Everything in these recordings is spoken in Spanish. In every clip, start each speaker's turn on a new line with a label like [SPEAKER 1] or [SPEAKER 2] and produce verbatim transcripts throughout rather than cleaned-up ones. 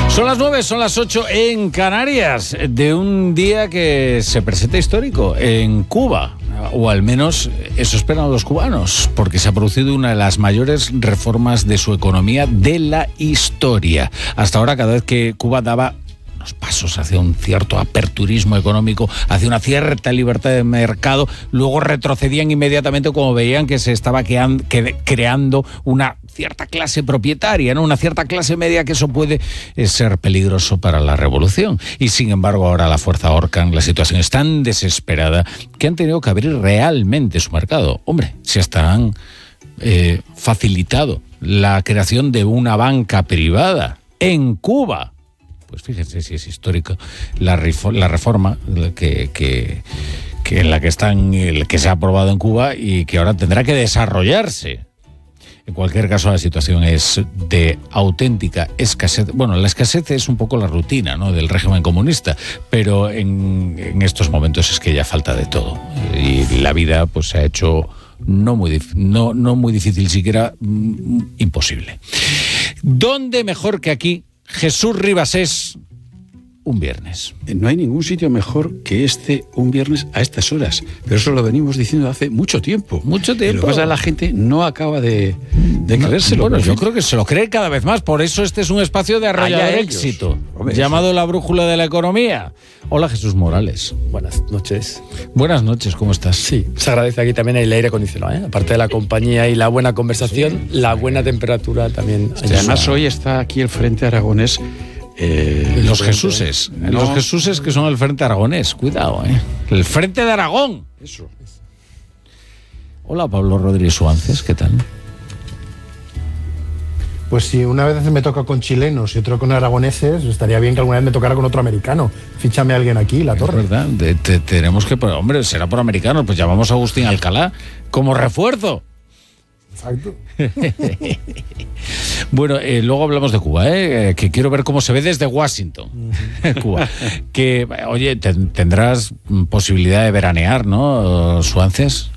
[SPEAKER 1] Son las nueve, son las ocho en Canarias, de un día que se presenta histórico en Cuba, o al menos eso esperan los cubanos, porque se ha producido una de las mayores reformas de su economía de la historia. Hasta ahora, cada vez que Cuba daba unos pasos hacia un cierto aperturismo económico, hacia una cierta libertad de mercado, luego retrocedían inmediatamente como veían que se estaba creando una cierta clase propietaria, ¿no? Una cierta clase media, que eso puede ser peligroso para la revolución. Y sin embargo, ahora la fuerza ahorcan, la situación es tan desesperada que han tenido que abrir realmente su mercado. Hombre, si hasta han eh, facilitado la creación de una banca privada en Cuba. Pues fíjense si es histórica la, la reforma que, que, que en la que están, el que se ha aprobado en Cuba y que ahora tendrá que desarrollarse. En cualquier caso, la situación es de auténtica escasez. Bueno, la escasez es un poco la rutina, ¿no?, del régimen comunista, pero en, en estos momentos es que ya falta de todo. Y la vida pues se ha hecho no muy, no, no muy difícil, siquiera mm, imposible. ¿Dónde mejor que aquí? Jesús Ribasés, un viernes.
[SPEAKER 2] No hay ningún sitio mejor que este un viernes a estas horas. Pero eso lo venimos diciendo hace mucho tiempo.
[SPEAKER 1] Mucho tiempo.
[SPEAKER 2] Y lo que pasa es que la gente no acaba de, de
[SPEAKER 1] no,
[SPEAKER 2] creérselo.
[SPEAKER 1] Bueno, yo creo que se lo cree cada vez más. Por eso este es un espacio de arrollador éxito, Hombre, llamado eso. La Brújula de la Economía. Hola, Jesús Morales.
[SPEAKER 3] Buenas noches.
[SPEAKER 1] Buenas noches, ¿cómo estás?
[SPEAKER 3] Sí, se agradece aquí también el aire acondicionado, ¿eh? Aparte de la compañía y la buena conversación, sí, la buena temperatura también.
[SPEAKER 2] Sí, además, hoy está aquí el Frente Aragonés.
[SPEAKER 1] Eh, los Jesuses, no. los Jesuses que son el Frente Aragonés, cuidado, ¿eh? El Frente de Aragón.
[SPEAKER 2] Eso.
[SPEAKER 1] Hola, Pablo Rodríguez Suances, ¿qué tal?
[SPEAKER 4] Pues si una vez me toca con chilenos y otro con aragoneses, estaría bien que alguna vez me tocara con otro americano. Fíchame a alguien aquí, la torre.
[SPEAKER 1] Es verdad, de, te, tenemos que, hombre, será por americanos, pues llamamos a Agustín Alcalá como refuerzo.
[SPEAKER 4] Exacto.
[SPEAKER 1] Bueno, eh, luego hablamos de Cuba, ¿eh? Que quiero ver cómo se ve desde Washington. Cuba. Que, oye, te, tendrás posibilidad de veranear, ¿no, Suances?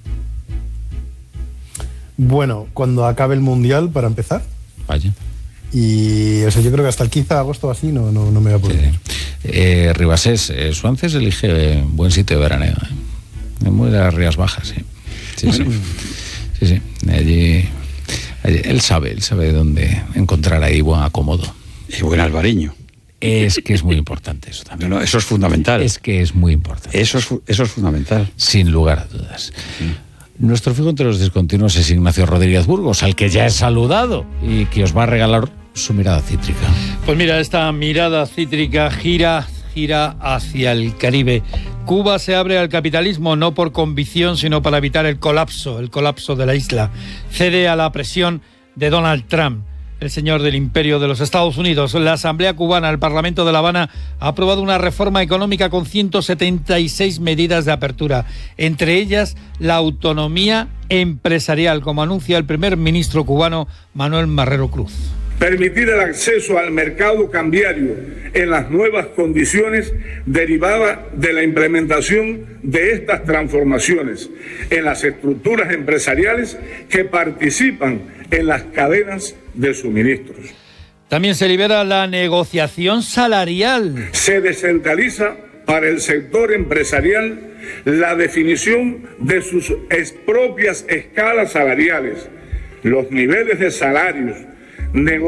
[SPEAKER 4] Bueno, cuando acabe el Mundial, para empezar.
[SPEAKER 1] Vaya.
[SPEAKER 4] Y o sea, yo creo que hasta el quince de agosto así no, no, no me voy a poder.
[SPEAKER 1] Sí. Eh, Ribasés, eh, Suances elige buen sitio de veraneo, ¿eh? Muy de las Rías Bajas, sí. Sí, sí. Sí, sí. Allí, allí, él sabe, él sabe dónde encontrar ahí buen acomodo.
[SPEAKER 2] Y buen albariño.
[SPEAKER 1] Es que es muy importante eso también.
[SPEAKER 2] No, no, eso es fundamental.
[SPEAKER 1] Es que es muy importante.
[SPEAKER 2] Eso es, eso es fundamental.
[SPEAKER 1] Sin lugar a dudas. Sí. Nuestro fijo entre los discontinuos es Ignacio Rodríguez Burgos, al que ya he saludado y que os va a regalar su mirada cítrica.
[SPEAKER 5] Pues mira, esta mirada cítrica gira, gira hacia el Caribe. Cuba se abre al capitalismo no por convicción, sino para evitar el colapso, el colapso de la isla. Cede a la presión de Donald Trump, el señor del imperio de los Estados Unidos. La Asamblea Cubana, el Parlamento de La Habana, ha aprobado una reforma económica con ciento setenta y seis medidas de apertura, entre ellas la autonomía empresarial, como anuncia el primer ministro cubano Manuel Marrero Cruz.
[SPEAKER 6] Permitir el acceso al mercado cambiario en las nuevas condiciones derivadas de la implementación de estas transformaciones en las estructuras empresariales que participan en las cadenas de suministros.
[SPEAKER 5] También se libera la negociación salarial.
[SPEAKER 6] Se descentraliza para el sector empresarial la definición de sus propias escalas salariales, los niveles de salarios, negociaciones